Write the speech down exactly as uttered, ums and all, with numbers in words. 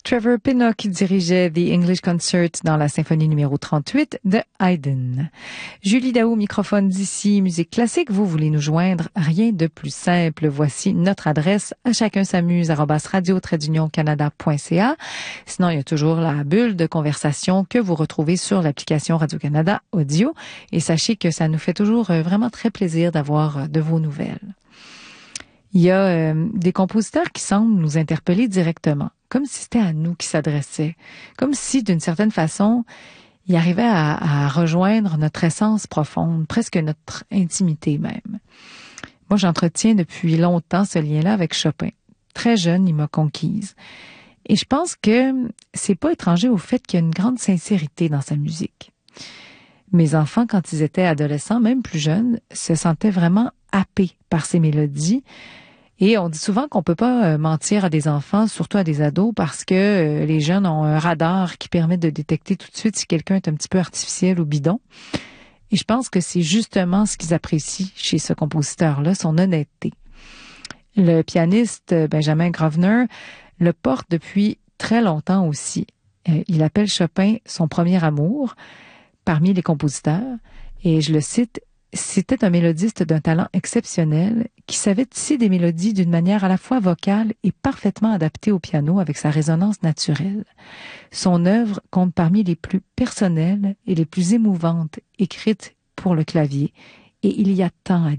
Trevor Pinnock qui dirigeait The English Concert dans la symphonie numéro trente-huit de Haydn. Julie Daou, microphone d'ici, musique classique. Vous voulez nous joindre? Rien de plus simple. Voici notre adresse à chacun s'amuse arobase radio trait d'union canada point c a. Sinon, il y a toujours la bulle de conversation que vous retrouvez sur l'application Radio-Canada Audio. Et sachez que ça nous fait toujours vraiment très plaisir d'avoir de vos nouvelles. Il y a euh, des compositeurs qui semblent nous interpeller directement, comme si c'était à nous qu'ils s'adressaient, comme si, d'une certaine façon, ils arrivaient à, à rejoindre notre essence profonde, presque notre intimité même. Moi, j'entretiens depuis longtemps ce lien-là avec Chopin. Très jeune, il m'a conquise. Et je pense que c'est pas étranger au fait qu'il y a une grande sincérité dans sa musique. Mes enfants, quand ils étaient adolescents, même plus jeunes, se sentaient vraiment happés par ces mélodies. Et on dit souvent qu'on peut pas mentir à des enfants, surtout à des ados, parce que les jeunes ont un radar qui permet de détecter tout de suite si quelqu'un est un petit peu artificiel ou bidon. Et je pense que c'est justement ce qu'ils apprécient chez ce compositeur-là, son honnêteté. Le pianiste Benjamin Grosvenor le porte depuis très longtemps aussi. Il appelle Chopin son premier amour parmi les compositeurs. Et je le cite, « C'était un mélodiste d'un talent exceptionnel qui savait tisser des mélodies d'une manière à la fois vocale et parfaitement adaptée au piano avec sa résonance naturelle. Son œuvre compte parmi les plus personnelles et les plus émouvantes écrites pour le clavier et il y a tant à